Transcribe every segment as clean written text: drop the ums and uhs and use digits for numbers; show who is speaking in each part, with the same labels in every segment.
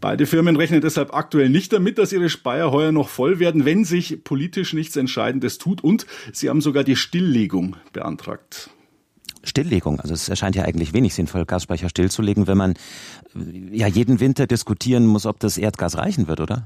Speaker 1: Beide Firmen rechnen deshalb aktuell nicht damit, dass ihre Speicher heuer noch voll werden, wenn sich politisch nichts Entscheidendes tut. Und sie haben sogar die Stilllegung beantragt.
Speaker 2: Stilllegung, also es erscheint ja eigentlich wenig sinnvoll, Gasspeicher stillzulegen, wenn man ja jeden Winter diskutieren muss, ob das Erdgas reichen wird, oder?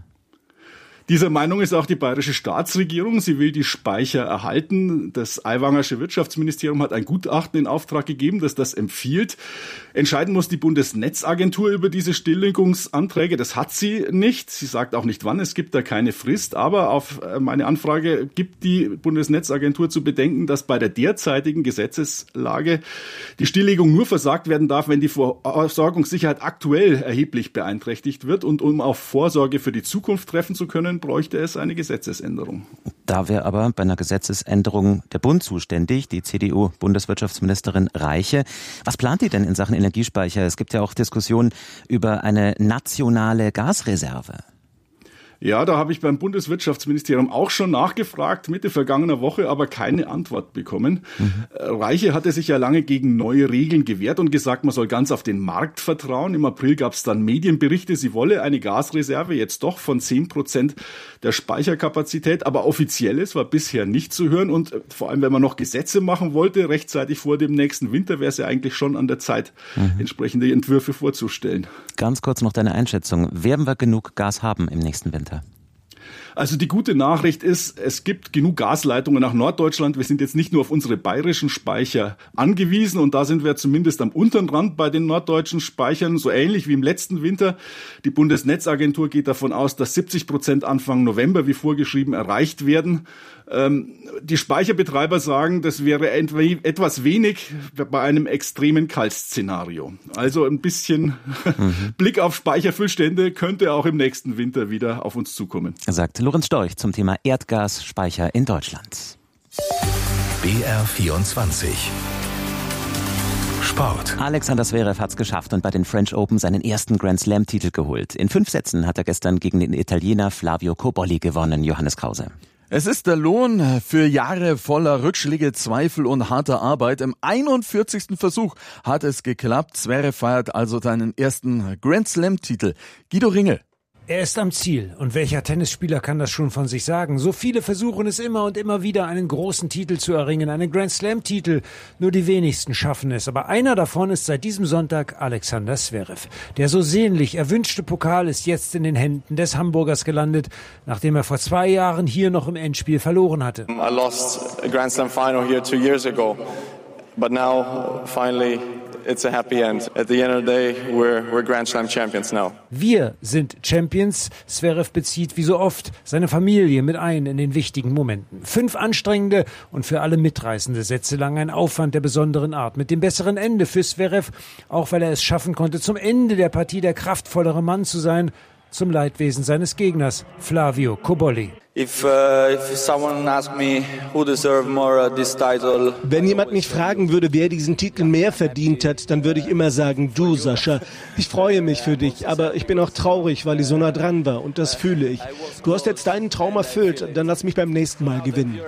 Speaker 1: Dieser Meinung ist auch die bayerische Staatsregierung. Sie will die Speicher erhalten. Das Aiwangersche Wirtschaftsministerium hat ein Gutachten in Auftrag gegeben, das das empfiehlt. Entscheiden muss die Bundesnetzagentur über diese Stilllegungsanträge. Das hat sie nicht. Sie sagt auch nicht wann. Es gibt da keine Frist. Aber auf meine Anfrage gibt die Bundesnetzagentur zu bedenken, dass bei der derzeitigen Gesetzeslage die Stilllegung nur versagt werden darf, wenn die Versorgungssicherheit aktuell erheblich beeinträchtigt wird. Und um auf Vorsorge für die Zukunft treffen zu können, bräuchte es eine Gesetzesänderung.
Speaker 2: Da wäre aber bei einer Gesetzesänderung der Bund zuständig, die CDU-Bundeswirtschaftsministerin Reiche. Was plant die denn in Sachen Energiespeicher? Es gibt ja auch Diskussionen über eine nationale Gasreserve.
Speaker 1: Ja, da habe ich beim Bundeswirtschaftsministerium auch schon nachgefragt, Mitte vergangener Woche, aber keine Antwort bekommen. Reiche hatte sich ja lange gegen neue Regeln gewehrt und gesagt, man soll ganz auf den Markt vertrauen. Im April gab es dann Medienberichte, sie wolle eine Gasreserve jetzt doch von 10% der Speicherkapazität, aber offizielles war bisher nicht zu hören. Und vor allem, wenn man noch Gesetze machen wollte, rechtzeitig vor dem nächsten Winter, wäre es ja eigentlich schon an der Zeit, entsprechende Entwürfe vorzustellen.
Speaker 2: Ganz kurz noch deine Einschätzung. Werden wir genug Gas haben im nächsten Winter?
Speaker 1: Also die gute Nachricht ist, es gibt genug Gasleitungen nach Norddeutschland. Wir sind jetzt nicht nur auf unsere bayerischen Speicher angewiesen und da sind wir zumindest am unteren Rand bei den norddeutschen Speichern, so ähnlich wie im letzten Winter. Die Bundesnetzagentur geht davon aus, dass 70% Anfang November, wie vorgeschrieben, erreicht werden. Die Speicherbetreiber sagen, das wäre etwas wenig bei einem extremen Kaltszenario. Also ein bisschen Blick auf Speicherfüllstände könnte auch im nächsten Winter wieder auf uns zukommen.
Speaker 2: Sagt Lorenz Storch zum Thema Erdgasspeicher in Deutschland.
Speaker 3: BR24 Sport.
Speaker 2: Alexander Zverev hat's geschafft und bei den French Open seinen ersten Grand Slam-Titel geholt. In 5 Sätzen hat er gestern gegen den Italiener Flavio Cobolli gewonnen. Johannes Krause.
Speaker 4: Es ist der Lohn für Jahre voller Rückschläge, Zweifel und harter Arbeit. Im 41. Versuch hat es geklappt. Zverev feiert also seinen ersten Grand Slam-Titel. Guido Ringel.
Speaker 5: Er ist am Ziel. Und welcher Tennisspieler kann das schon von sich sagen? So viele versuchen es immer und immer wieder, einen großen Titel zu erringen, einen Grand Slam-Titel. Nur die wenigsten schaffen es. Aber einer davon ist seit diesem Sonntag Alexander Zverev. Der so sehnlich erwünschte Pokal ist jetzt in den Händen des Hamburgers gelandet, nachdem er vor 2 Jahren hier noch im Endspiel verloren hatte.
Speaker 6: I lost a Grand Slam final here 2 years ago. But now, finally, it's a happy end. At the end of the day, we're Grand Slam champions now.
Speaker 5: Wir sind Champions. Zverev bezieht wie so oft seine Familie mit ein in den wichtigen Momenten. 5 anstrengende und für alle mitreißende Sätze lang ein Aufwand der besonderen Art. Mit dem besseren Ende für Zverev, auch weil er es schaffen konnte, zum Ende der Partie der kraftvollere Mann zu sein, zum Leidwesen seines Gegners, Flavio Cobolli.
Speaker 7: Wenn jemand mich fragen würde, wer diesen Titel mehr verdient hat, dann würde ich immer sagen, du, Sascha. Ich freue mich für dich, aber ich bin auch traurig, weil ich so nah dran war und das fühle ich. Du hast jetzt deinen Traum erfüllt, dann lass mich beim nächsten Mal gewinnen.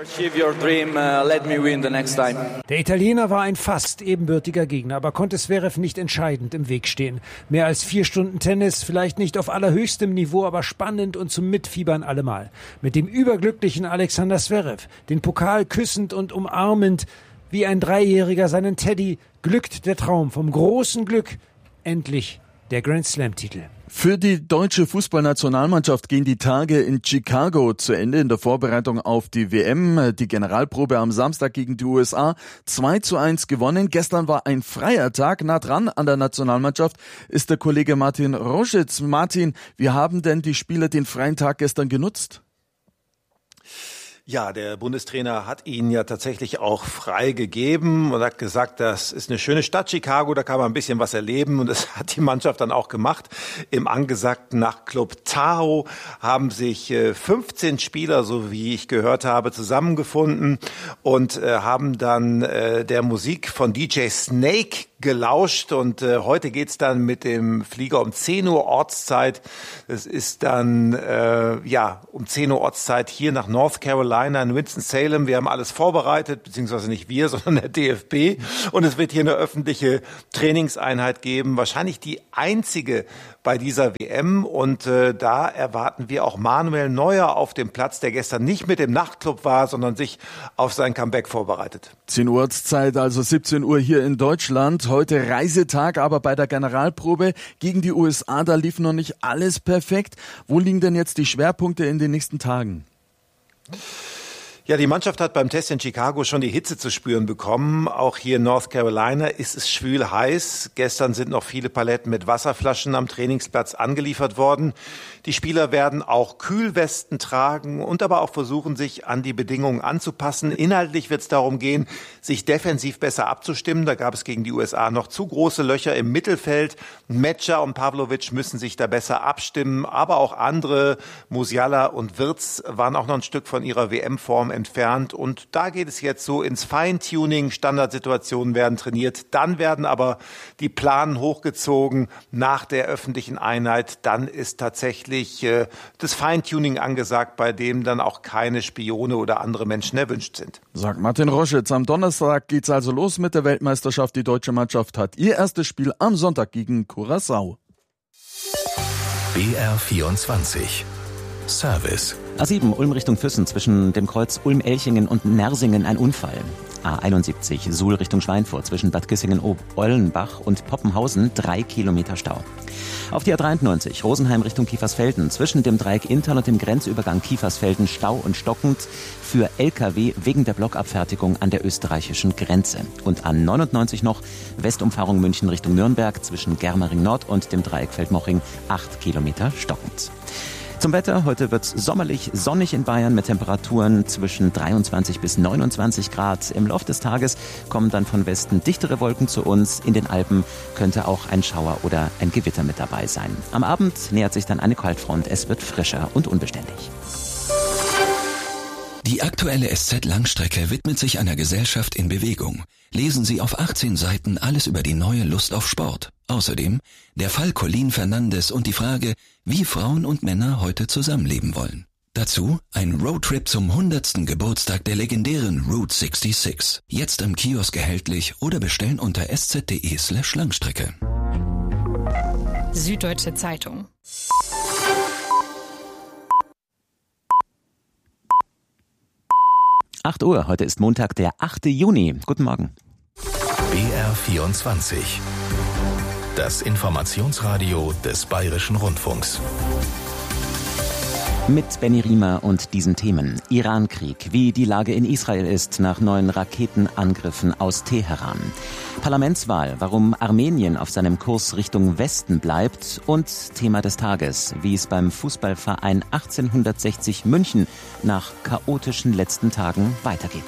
Speaker 5: Der Italiener war ein fast ebenbürtiger Gegner, aber konnte Zverev nicht entscheidend im Weg stehen. Mehr als 4 Stunden Tennis, vielleicht nicht auf allerhöchstem Niveau, aber spannend und zum Mitfiebern allemal. Mit dem überglücklichen Alexander Zverev, den Pokal küssend und umarmend, wie ein 3-Jähriger seinen Teddy, glückt der Traum vom großen Glück. Endlich der Grand Slam-Titel.
Speaker 4: Für die deutsche Fußballnationalmannschaft gehen die Tage in Chicago zu Ende in der Vorbereitung auf die WM. Die Generalprobe am Samstag gegen die USA 2:1 gewonnen. Gestern war ein freier Tag. Nah dran an der Nationalmannschaft ist der Kollege Martin Roschitz. Martin, wie haben denn die Spieler den freien Tag gestern genutzt?
Speaker 8: Ja, der Bundestrainer hat ihn ja tatsächlich auch frei gegeben und hat gesagt, das ist eine schöne Stadt, Chicago, da kann man ein bisschen was erleben und das hat die Mannschaft dann auch gemacht. Im angesagten Nachtclub Tahoe haben sich 15 Spieler, so wie ich gehört habe, zusammengefunden und haben dann der Musik von DJ Snake gelauscht und heute geht's dann mit dem Flieger um 10 Uhr Ortszeit. Es ist dann um 10 Uhr Ortszeit hier nach North Carolina Carolina in Winston-Salem. Wir haben alles vorbereitet, beziehungsweise nicht wir, sondern der DFB. Und es wird hier eine öffentliche Trainingseinheit geben, wahrscheinlich die einzige bei dieser WM. Und da erwarten wir auch Manuel Neuer auf dem Platz, der gestern nicht mit dem Nachtclub war, sondern sich auf sein Comeback vorbereitet.
Speaker 4: 10 Uhr Ortszeit, also 17 Uhr hier in Deutschland. Heute Reisetag, aber bei der Generalprobe gegen die USA, da lief noch nicht alles perfekt. Wo liegen denn jetzt die Schwerpunkte in den nächsten Tagen?
Speaker 8: Ja, die Mannschaft hat beim Test in Chicago schon die Hitze zu spüren bekommen. Auch hier in North Carolina ist es schwül heiß. Gestern sind noch viele Paletten mit Wasserflaschen am Trainingsplatz angeliefert worden. Die Spieler werden auch Kühlwesten tragen und aber auch versuchen, sich an die Bedingungen anzupassen. Inhaltlich wird es darum gehen, sich defensiv besser abzustimmen. Da gab es gegen die USA noch zu große Löcher im Mittelfeld. Metscher und Pavlovic müssen sich da besser abstimmen. Aber auch andere, Musiala und Wirtz, waren auch noch ein Stück von ihrer WM-Form entfernt. Und da geht es jetzt so ins Feintuning. Standardsituationen werden trainiert. Dann werden aber die Planen hochgezogen nach der öffentlichen Einheit. Dann ist tatsächlich das Feintuning angesagt, bei dem dann auch keine Spione oder andere Menschen erwünscht sind.
Speaker 4: Sagt Martin Roschitz. Am Donnerstag geht's also los mit der Weltmeisterschaft. Die deutsche Mannschaft hat ihr erstes Spiel am Sonntag gegen Curaçao.
Speaker 3: BR24 Service.
Speaker 2: A7 Ulm Richtung Füssen zwischen dem Kreuz Ulm-Elchingen und Nersingen ein Unfall. A71 Suhl Richtung Schweinfurt zwischen Bad Kissingen-Eulenbach und Poppenhausen 3 Kilometer Stau. Auf die A93 Rosenheim Richtung Kiefersfelden zwischen dem Dreieck Intern und dem Grenzübergang Kiefersfelden Stau und stockend für LKW wegen der Blockabfertigung an der österreichischen Grenze. Und A99 noch Westumfahrung München Richtung Nürnberg zwischen Germering Nord und dem Dreieck Feldmoching 8 Kilometer stockend. Zum Wetter, heute wird es sommerlich, sonnig in Bayern mit Temperaturen zwischen 23 bis 29 Grad. Im Laufe des Tages kommen dann von Westen dichtere Wolken zu uns. In den Alpen könnte auch ein Schauer oder ein Gewitter mit dabei sein. Am Abend nähert sich dann eine Kaltfront. Es wird frischer und unbeständig.
Speaker 3: Die aktuelle SZ-Langstrecke widmet sich einer Gesellschaft in Bewegung. Lesen Sie auf 18 Seiten alles über die neue Lust auf Sport. Außerdem der Fall Colleen Fernandes und die Frage, wie Frauen und Männer heute zusammenleben wollen. Dazu ein Roadtrip zum 100. Geburtstag der legendären Route 66. Jetzt im Kiosk erhältlich oder bestellen unter sz.de/Langstrecke.
Speaker 9: Süddeutsche Zeitung.
Speaker 2: Acht Uhr, heute ist Montag, der 8. Juni. Guten Morgen.
Speaker 3: BR24. Das Informationsradio des Bayerischen Rundfunks.
Speaker 2: Mit Benny Riemer und diesen Themen. Iran-Krieg, wie die Lage in Israel ist nach neuen Raketenangriffen aus Teheran. Parlamentswahl, warum Armenien auf seinem Kurs Richtung Westen bleibt. Und Thema des Tages, wie es beim Fußballverein 1860 München nach chaotischen letzten Tagen weitergeht.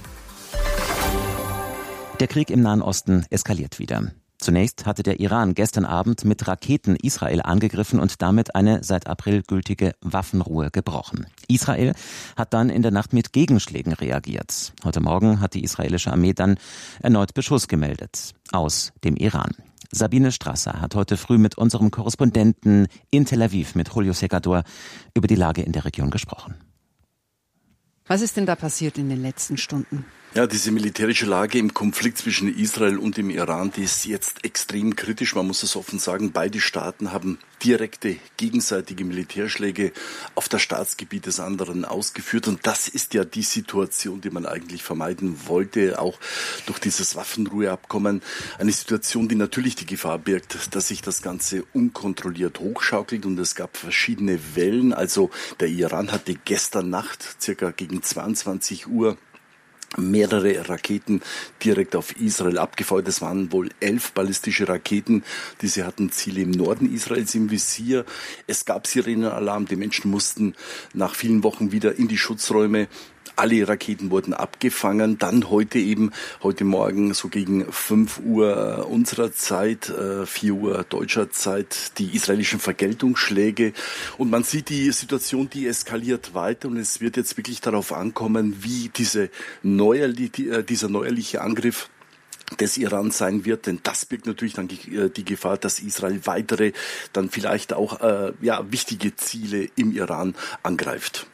Speaker 2: Der Krieg im Nahen Osten eskaliert wieder. Zunächst hatte der Iran gestern Abend mit Raketen Israel angegriffen und damit eine seit April gültige Waffenruhe gebrochen. Israel hat dann in der Nacht mit Gegenschlägen reagiert. Heute Morgen hat die israelische Armee dann erneut Beschuss gemeldet aus dem Iran. Sabine Strasser hat heute früh mit unserem Korrespondenten in Tel Aviv, mit Julio Segador, über die Lage in der Region gesprochen.
Speaker 10: Was ist denn da passiert in den letzten Stunden?
Speaker 11: Ja, diese militärische Lage im Konflikt zwischen Israel und dem Iran, die ist jetzt extrem kritisch. Man muss es offen sagen, beide Staaten haben direkte gegenseitige Militärschläge auf das Staatsgebiet des anderen ausgeführt. Und das ist ja die Situation, die man eigentlich vermeiden wollte, auch durch dieses Waffenruheabkommen. Eine Situation, die natürlich die Gefahr birgt, dass sich das Ganze unkontrolliert hochschaukelt. Und es gab verschiedene Wellen. Also der Iran hatte gestern Nacht, circa gegen 22 Uhr, mehrere Raketen direkt auf Israel abgefeuert. Es waren wohl 11 ballistische Raketen. Diese hatten Ziele im Norden Israels im Visier. Es gab Sirenenalarm. Die Menschen mussten nach vielen Wochen wieder in die Schutzräume. Alle Raketen wurden abgefangen. Dann heute Morgen so gegen 5 Uhr unserer Zeit, 4 Uhr deutscher Zeit, die israelischen Vergeltungsschläge. Und man sieht, die Situation, die eskaliert weiter. Und es wird jetzt wirklich darauf ankommen, wie dieser neuerliche Angriff des Iran sein wird, denn das birgt natürlich dann die Gefahr, dass Israel weitere, dann vielleicht auch wichtige Ziele im Iran angreift.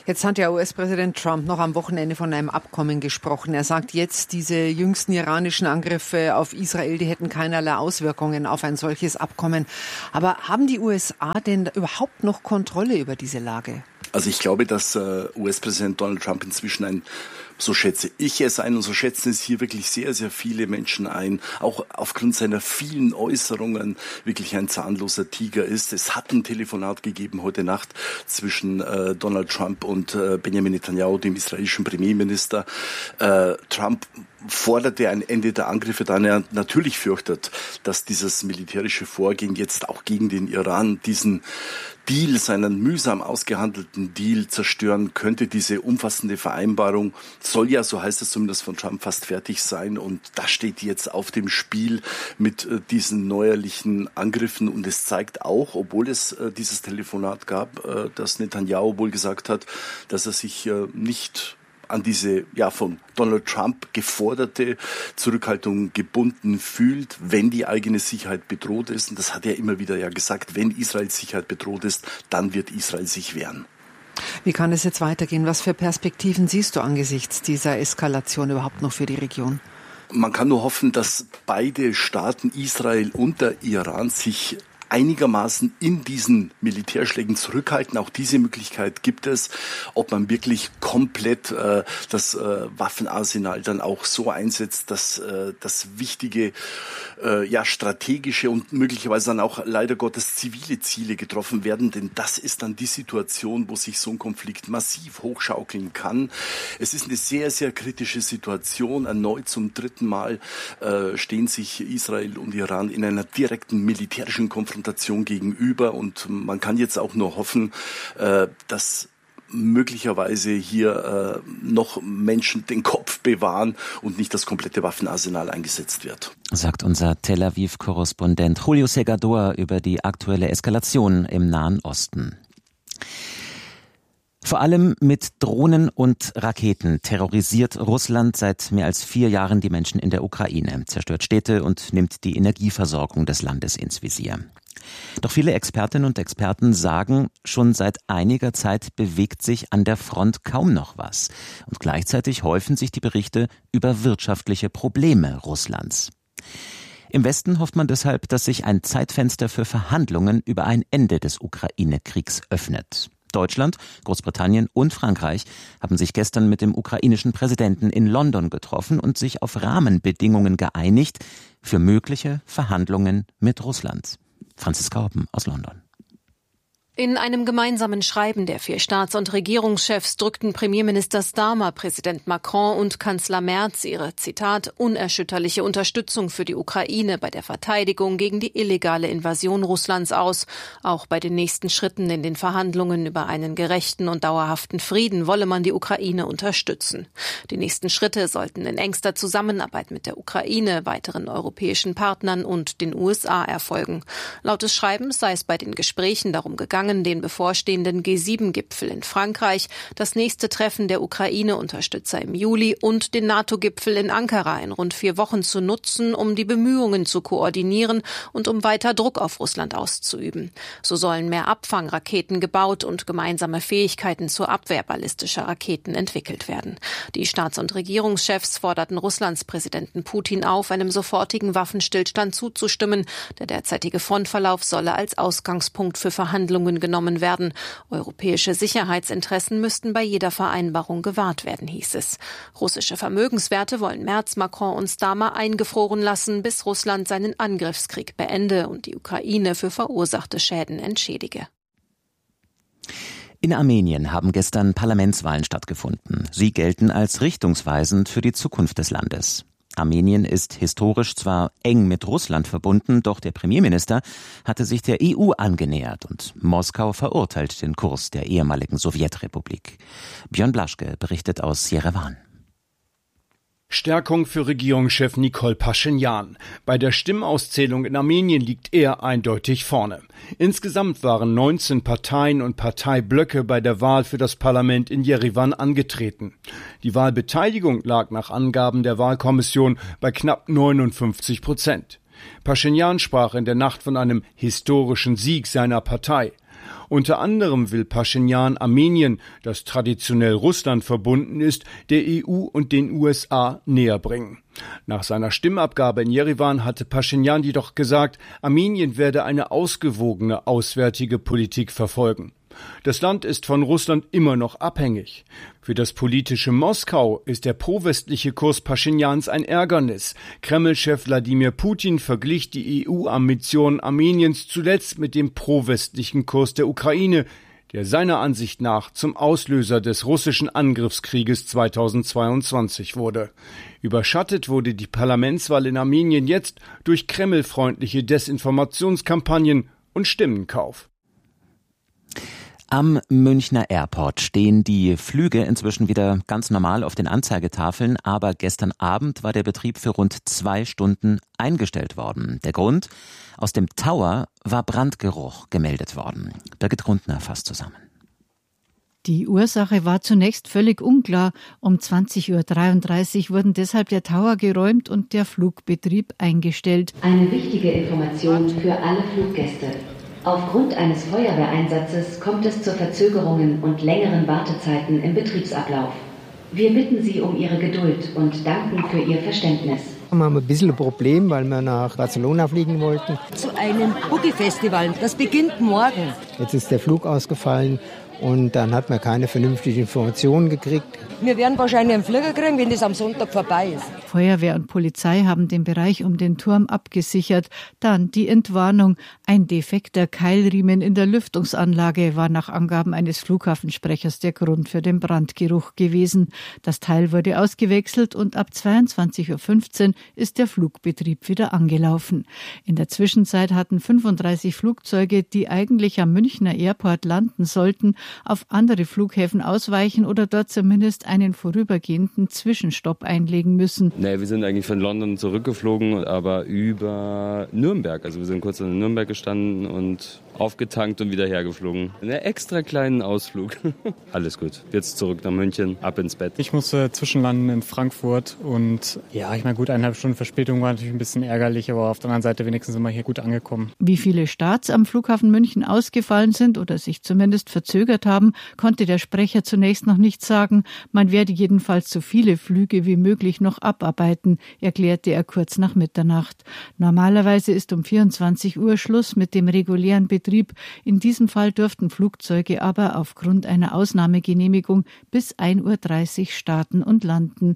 Speaker 10: Jetzt hat ja US-Präsident Trump noch am Wochenende von einem Abkommen gesprochen. Er sagt jetzt, diese jüngsten iranischen Angriffe auf Israel, die hätten keinerlei Auswirkungen auf ein solches Abkommen. Aber haben die USA denn überhaupt noch Kontrolle über diese Lage?
Speaker 11: Also ich glaube, dass US-Präsident Donald Trump inzwischen so schätze ich es ein und so schätzen es hier wirklich sehr, sehr viele Menschen ein, auch aufgrund seiner vielen Äußerungen wirklich ein zahnloser Tiger ist. Es hat ein Telefonat gegeben heute Nacht zwischen Donald Trump und Benjamin Netanyahu, dem israelischen Premierminister. Trump forderte ein Ende der Angriffe, da er natürlich fürchtet, dass dieses militärische Vorgehen jetzt auch gegen den Iran diesen Deal, seinen mühsam ausgehandelten Deal zerstören könnte. Diese umfassende Vereinbarung soll ja, so heißt es zumindest von Trump, fast fertig sein. Und das steht jetzt auf dem Spiel mit diesen neuerlichen Angriffen. Und es zeigt auch, obwohl es dieses Telefonat gab, dass Netanyahu wohl gesagt hat, dass er sich nicht an diese von Donald Trump geforderte Zurückhaltung gebunden fühlt, wenn die eigene Sicherheit bedroht ist. Und das hat er immer wieder gesagt, wenn Israels Sicherheit bedroht ist, dann wird Israel sich wehren.
Speaker 10: Wie kann es jetzt weitergehen? Was für Perspektiven siehst du angesichts dieser Eskalation überhaupt noch für die Region?
Speaker 11: Man kann nur hoffen, dass beide Staaten, Israel und der Iran, sich einigermaßen in diesen Militärschlägen zurückhalten. Auch diese Möglichkeit gibt es. Ob man wirklich komplett das Waffenarsenal dann auch so einsetzt, dass das wichtige, strategische und möglicherweise dann auch leider Gottes zivile Ziele getroffen werden. Denn das ist dann die Situation, wo sich so ein Konflikt massiv hochschaukeln kann. Es ist eine sehr, sehr kritische Situation. Erneut zum 3. Mal stehen sich Israel und Iran in einer direkten militärischen Konfrontation gegenüber, und man kann jetzt auch nur hoffen, dass möglicherweise hier noch Menschen den Kopf bewahren und nicht das komplette Waffenarsenal eingesetzt wird.
Speaker 2: Sagt unser Tel Aviv-Korrespondent Julio Segador über die aktuelle Eskalation im Nahen Osten. Vor allem mit Drohnen und Raketen terrorisiert Russland seit mehr als 4 Jahren die Menschen in der Ukraine, zerstört Städte und nimmt die Energieversorgung des Landes ins Visier. Doch viele Expertinnen und Experten sagen, schon seit einiger Zeit bewegt sich an der Front kaum noch was. Und gleichzeitig häufen sich die Berichte über wirtschaftliche Probleme Russlands. Im Westen hofft man deshalb, dass sich ein Zeitfenster für Verhandlungen über ein Ende des Ukraine-Kriegs öffnet. Deutschland, Großbritannien und Frankreich haben sich gestern mit dem ukrainischen Präsidenten in London getroffen und sich auf Rahmenbedingungen geeinigt für mögliche Verhandlungen mit Russland. Franziska Hoppen aus London.
Speaker 9: In einem gemeinsamen Schreiben der 4 Staats- und Regierungschefs drückten Premierminister Starmer, Präsident Macron und Kanzler Merz ihre, Zitat, unerschütterliche Unterstützung für die Ukraine bei der Verteidigung gegen die illegale Invasion Russlands aus. Auch bei den nächsten Schritten in den Verhandlungen über einen gerechten und dauerhaften Frieden wolle man die Ukraine unterstützen. Die nächsten Schritte sollten in engster Zusammenarbeit mit der Ukraine, weiteren europäischen Partnern und den USA erfolgen. Laut des Schreibens sei es bei den Gesprächen darum gegangen, den bevorstehenden G7-Gipfel in Frankreich, das nächste Treffen der Ukraine-Unterstützer im Juli und den NATO-Gipfel in Ankara in rund 4 Wochen zu nutzen, um die Bemühungen zu koordinieren und um weiter Druck auf Russland auszuüben. So sollen mehr Abfangraketen gebaut und gemeinsame Fähigkeiten zur Abwehr ballistischer Raketen entwickelt werden. Die Staats- und Regierungschefs forderten Russlands Präsidenten Putin auf, einem sofortigen Waffenstillstand zuzustimmen. Der derzeitige Frontverlauf solle als Ausgangspunkt für Verhandlungen genommen werden. Europäische Sicherheitsinteressen müssten bei jeder Vereinbarung gewahrt werden, hieß es. Russische Vermögenswerte wollen Merz, Macron und Starmer eingefroren lassen, bis Russland seinen Angriffskrieg beende und die Ukraine für verursachte Schäden entschädige.
Speaker 2: In Armenien haben gestern Parlamentswahlen stattgefunden. Sie gelten als richtungsweisend für die Zukunft des Landes. Armenien ist historisch zwar eng mit Russland verbunden, doch der Premierminister hatte sich der EU angenähert und Moskau verurteilt den Kurs der ehemaligen Sowjetrepublik. Björn Blaschke berichtet aus Jerewan.
Speaker 12: Stärkung für Regierungschef Nikol Paschinjan. Bei der Stimmauszählung in Armenien liegt er eindeutig vorne. Insgesamt waren 19 Parteien und Parteiblöcke bei der Wahl für das Parlament in Jerewan angetreten. Die Wahlbeteiligung lag nach Angaben der Wahlkommission bei knapp 59%. Paschinjan sprach in der Nacht von einem historischen Sieg seiner Partei. Unter anderem will Paschinjan Armenien, das traditionell Russland verbunden ist, der EU und den USA näher bringen. Nach seiner Stimmabgabe in Jerewan hatte Paschinjan jedoch gesagt, Armenien werde eine ausgewogene auswärtige Politik verfolgen. Das Land ist von Russland immer noch abhängig. Für das politische Moskau ist der pro-westliche Kurs Paschinjans ein Ärgernis. Kreml-Chef Wladimir Putin verglich die EU-Ambitionen Armeniens zuletzt mit dem pro-westlichen Kurs der Ukraine, der seiner Ansicht nach zum Auslöser des russischen Angriffskrieges 2022 wurde. Überschattet wurde die Parlamentswahl in Armenien jetzt durch kremlfreundliche Desinformationskampagnen und Stimmenkauf.
Speaker 2: Am Münchner Airport stehen die Flüge inzwischen wieder ganz normal auf den Anzeigetafeln, aber gestern Abend war der Betrieb für rund 2 Stunden eingestellt worden. Der Grund? Aus dem Tower war Brandgeruch gemeldet worden. Birgit Grundner fasst zusammen.
Speaker 13: Die Ursache war zunächst völlig unklar. Um 20:33 Uhr wurden deshalb der Tower geräumt und der Flugbetrieb eingestellt.
Speaker 14: Eine wichtige Information für alle Fluggäste. Aufgrund eines Feuerwehreinsatzes kommt es zu Verzögerungen und längeren Wartezeiten im Betriebsablauf. Wir bitten Sie um Ihre Geduld und danken für Ihr Verständnis.
Speaker 15: Wir haben ein bisschen ein Problem, weil wir nach Barcelona fliegen wollten.
Speaker 16: Zu einem Boogie-Festival, das beginnt morgen.
Speaker 15: Jetzt ist der Flug ausgefallen und dann hat man keine vernünftige Informationen gekriegt.
Speaker 16: Wir werden wahrscheinlich einen Flieger kriegen, wenn das am Sonntag vorbei ist.
Speaker 13: Feuerwehr und Polizei haben den Bereich um den Turm abgesichert. Dann die Entwarnung. Ein defekter Keilriemen in der Lüftungsanlage war nach Angaben eines Flughafensprechers der Grund für den Brandgeruch gewesen. Das Teil wurde ausgewechselt und ab 22:15 Uhr ist der Flugbetrieb wieder angelaufen. In der Zwischenzeit hatten 35 Flugzeuge, die eigentlich am Münchner Airport landen sollten, auf andere Flughäfen ausweichen oder dort zumindest einen vorübergehenden Zwischenstopp einlegen müssen.
Speaker 17: Nee, wir sind eigentlich von London zurückgeflogen, aber über Nürnberg. Also wir sind kurz in Nürnberg gestanden und aufgetankt und wieder hergeflogen. Einen extra kleinen Ausflug. Alles gut. Jetzt zurück nach München, ab ins Bett.
Speaker 18: Ich musste zwischenlanden in Frankfurt und ja, ich meine gut, 1,5 Stunden Verspätung war natürlich ein bisschen ärgerlich, aber auf der anderen Seite wenigstens sind wir hier gut angekommen.
Speaker 13: Wie viele Starts am Flughafen München ausgefallen sind oder sich zumindest verzögert haben, konnte der Sprecher zunächst noch nicht sagen. Man werde jedenfalls so viele Flüge wie möglich noch abarbeiten, erklärte er kurz nach Mitternacht. Normalerweise ist um 24 Uhr Schluss mit dem regulären Betrieb. In diesem Fall dürften Flugzeuge aber aufgrund einer Ausnahmegenehmigung bis 1:30 Uhr starten und landen.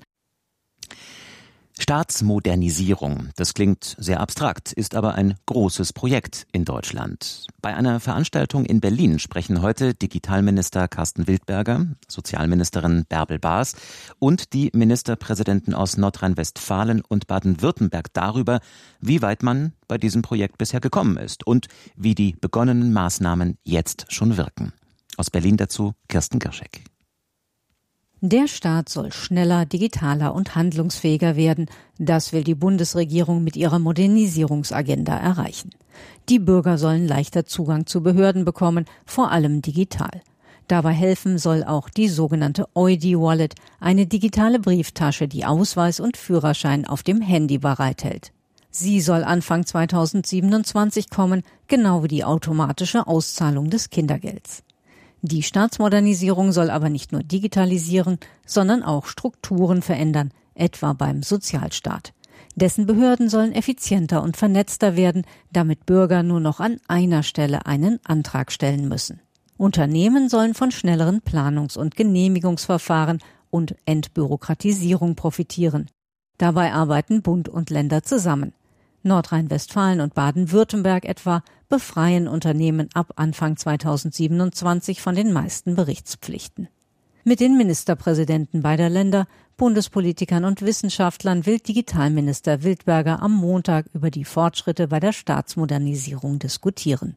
Speaker 2: Staatsmodernisierung, das klingt sehr abstrakt, ist aber ein großes Projekt in Deutschland. Bei einer Veranstaltung in Berlin sprechen heute Digitalminister Carsten Wildberger, Sozialministerin Bärbel Baas und die Ministerpräsidenten aus Nordrhein-Westfalen und Baden-Württemberg darüber, wie weit man bei diesem Projekt bisher gekommen ist und wie die begonnenen Maßnahmen jetzt schon wirken. Aus Berlin dazu Kirsten Girschek.
Speaker 19: Der Staat soll schneller, digitaler und handlungsfähiger werden. Das will die Bundesregierung mit ihrer Modernisierungsagenda erreichen. Die Bürger sollen leichter Zugang zu Behörden bekommen, vor allem digital. Dabei helfen soll auch die sogenannte EUDI-Wallet, eine digitale Brieftasche, die Ausweis und Führerschein auf dem Handy bereithält. Sie soll Anfang 2027 kommen, genau wie die automatische Auszahlung des Kindergelds. Die Staatsmodernisierung soll aber nicht nur digitalisieren, sondern auch Strukturen verändern, etwa beim Sozialstaat. Dessen Behörden sollen effizienter und vernetzter werden, damit Bürger nur noch an einer Stelle einen Antrag stellen müssen. Unternehmen sollen von schnelleren Planungs- und Genehmigungsverfahren und Entbürokratisierung profitieren. Dabei arbeiten Bund und Länder zusammen. Nordrhein-Westfalen und Baden-Württemberg etwa befreien Unternehmen ab Anfang 2027 von den meisten Berichtspflichten. Mit den Ministerpräsidenten beider Länder, Bundespolitikern und Wissenschaftlern will Digitalminister Wildberger am Montag über die Fortschritte bei der Staatsmodernisierung diskutieren.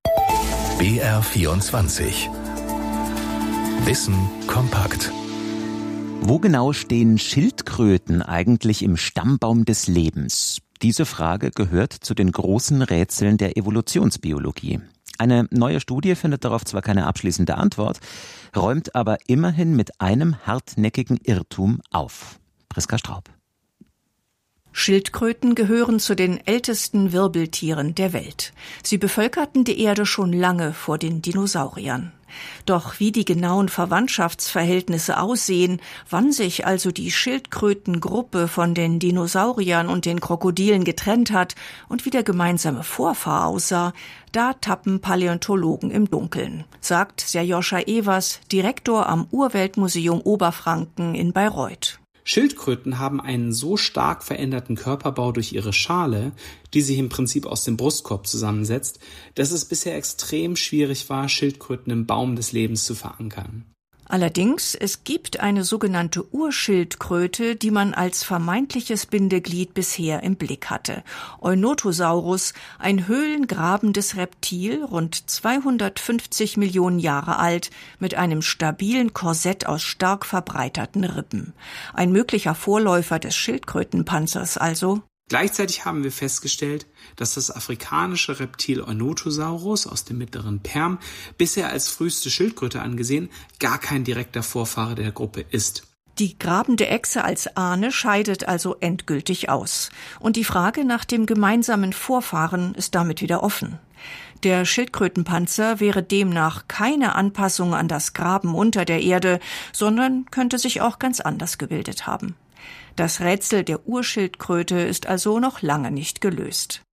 Speaker 3: BR24 Wissen kompakt.
Speaker 2: Wo genau stehen Schildkröten eigentlich im Stammbaum des Lebens? Diese Frage gehört zu den großen Rätseln der Evolutionsbiologie. Eine neue Studie findet darauf zwar keine abschließende Antwort, räumt aber immerhin mit einem hartnäckigen Irrtum auf. Priska Straub.
Speaker 20: Schildkröten gehören zu den ältesten Wirbeltieren der Welt. Sie bevölkerten die Erde schon lange vor den Dinosauriern. Doch wie die genauen Verwandtschaftsverhältnisse aussehen, wann sich also die Schildkrötengruppe von den Dinosauriern und den Krokodilen getrennt hat und wie der gemeinsame Vorfahr aussah, da tappen Paläontologen im Dunkeln, sagt Serjoscha Evers, Direktor am Urweltmuseum Oberfranken in Bayreuth.
Speaker 21: Schildkröten haben einen so stark veränderten Körperbau durch ihre Schale, die sich im Prinzip aus dem Brustkorb zusammensetzt, dass es bisher extrem schwierig war, Schildkröten im Baum des Lebens zu verankern.
Speaker 20: Allerdings, es gibt eine sogenannte Urschildkröte, die man als vermeintliches Bindeglied bisher im Blick hatte. Eunotosaurus, ein höhlengrabendes Reptil, rund 250 Millionen Jahre alt, mit einem stabilen Korsett aus stark verbreiterten Rippen. Ein möglicher Vorläufer des Schildkrötenpanzers also.
Speaker 21: Gleichzeitig haben wir festgestellt, dass das afrikanische Reptil Eunotosaurus aus dem mittleren Perm, bisher als früheste Schildkröte angesehen, gar kein direkter Vorfahre der Gruppe ist.
Speaker 20: Die grabende Echse als Ahne scheidet also endgültig aus. Und die Frage nach dem gemeinsamen Vorfahren ist damit wieder offen. Der Schildkrötenpanzer wäre demnach keine Anpassung an das Graben unter der Erde, sondern könnte sich auch ganz anders gebildet haben. Das Rätsel der Urschildkröte ist also noch lange nicht gelöst.